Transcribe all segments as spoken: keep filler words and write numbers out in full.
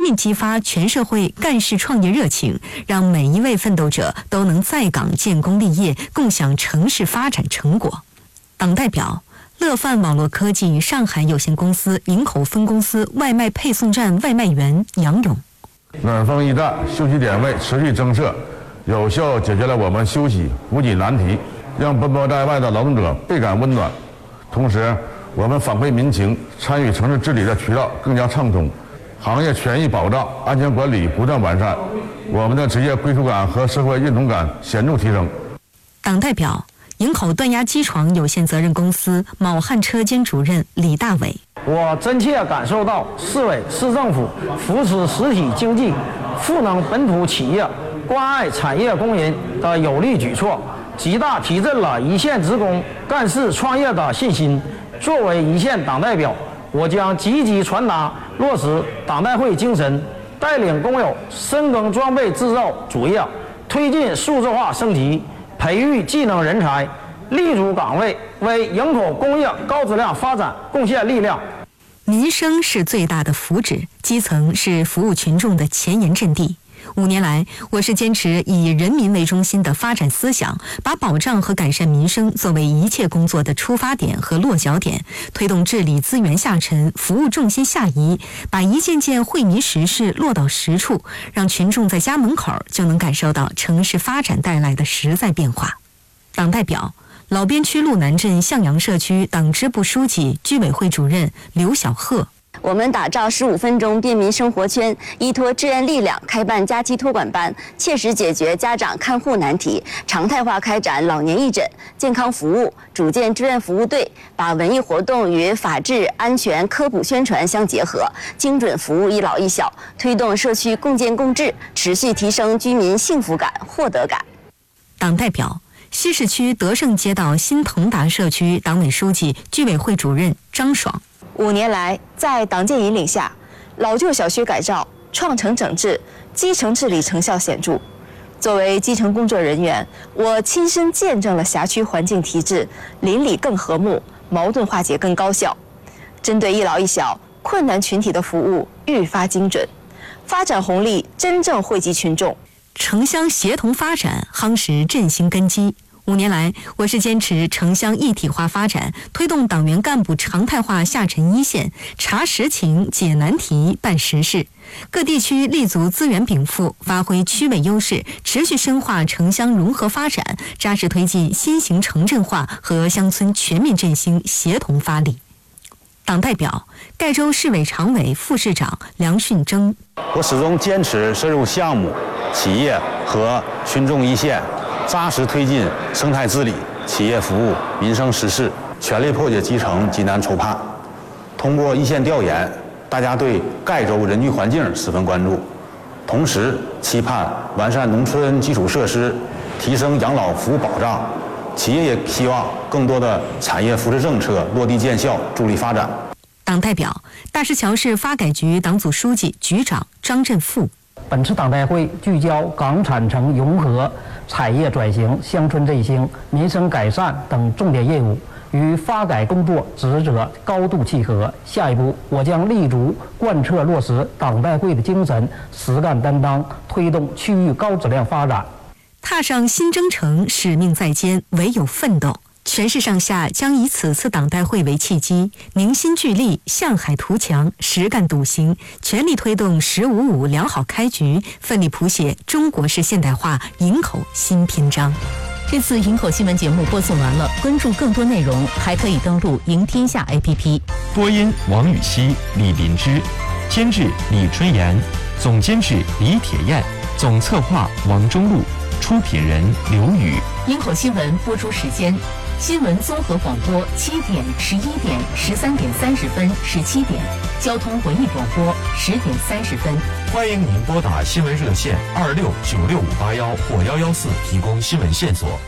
面激发全社会干事创业热情，让每一位奋斗者都能在岗建功立业，共享城市发展成果。党代表乐饭网络科技上海有限公司营口分公司外卖配送站外卖员杨勇。 暖风驿站休息点位持续增设，有效解决了我们休息补给难题，让奔波在外的劳动者倍感温暖。同时，我们反馈民情，参与城市治理的渠道更加畅通，行业权益保障、安全管理不断完善，我们的职业归属感和社会认同感显著提升。 党代表营口断压机床有限责任公司卯汉车间主任李大伟。 我真切感受到市委市政府扶持实体经济、赋能本土企业、关爱产业工人的有力举措，极大提振了一线职工干事创业的信心。作为一线党代表，我将积极传达落实党代会精神，带领工友深耕装备制造主业，推进数字化升级，培育技能人才，立足岗位，为营口工业高质量发展贡献力量。 民生是最大的福祉，基层是服务群众的前沿阵地。五年来，我是坚持以人民为中心的发展思想，把保障和改善民生作为一切工作的出发点和落脚点，推动治理资源下沉，服务重心下移，把一件件惠民实事落到实处，让群众在家门口就能感受到城市发展带来的实在变化。党代表老边区路南镇向阳社区党支部书记、居委会主任刘小鹤。 我们打造十五分钟便民生活圈，依托志愿力量开办假期托管班，切实解决家长看护难题，常态化开展老年义诊、健康服务，组建志愿服务队，把文艺活动与法治、安全、科普宣传相结合，精准服务一老一小，推动社区共建共治，持续提升居民幸福感、获得感。 党代表西市区德胜街道新腾达社区党委书记、居委会主任张爽。 五年来，在党建引领下，老旧小区改造、创城整治、基层治理成效显著。作为基层工作人员，我亲身见证了辖区环境提质、邻里更和睦、矛盾化解更高效。针对一老一小困难群体的服务愈发精准，发展红利真正惠及群众。 城乡协同发展，夯实振兴根基。五年来，我是坚持城乡一体化发展，推动党员干部常态化下沉一线，查实情、解难题、办实事。各地区立足资源禀赋，发挥区位优势，持续深化城乡融合发展，扎实推进新型城镇化和乡村全面振兴协同发力。党代表盖州市委常委、副市长梁训征。 我始终坚持深入项目、企业和群众一线，扎实推进生态治理、企业服务、民生实事，全力破解基层急难愁盼。通过一线调研，大家对盖州人居环境十分关注，同时期盼完善农村基础设施，提升养老服务保障。企业也希望更多的产业扶持政策落地见效，助力发展。 党代表大石桥市发改局党组书记、局长张振富。 本次党代会聚焦港产城融合、产业转型、乡村振兴、民生改善等重点业务，与发改工作职责高度契合。下一步，我将立足贯彻落实党代会的精神，实干担当，推动区域高质量发展。 踏上新征程，使命在肩，唯有奋斗。全市上下将以此次党代会为契机，凝心聚力，向海图强，实干笃行，全力推动“十五五”良好开局，奋力谱写中国式现代化营口新篇章。 这次营口新闻节目播送完了，关注更多内容还可以登录赢天下 A P P。 播音王雨熙、李林芝，监制李春妍，总监制李铁燕，总策划王中路，出品人刘宇。 营口新闻播出时间：新闻综合广播七点、十一点、十三点三十分、十七点；交通文艺广播十点三十分。 欢迎您拨打新闻热线二六九六五八幺或幺幺四提供新闻线索。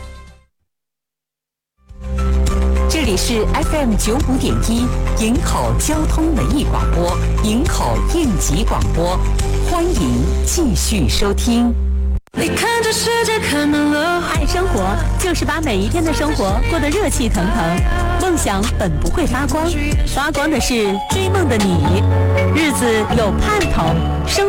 这里是 F M 九五点一营口交通文艺广播，营口应急广播，欢迎继续收听。 你看这世界开满了， 爱生活就是把每一天的生活过得热气腾腾。梦想本不会发光，发光的是追梦的你。日子有盼头，生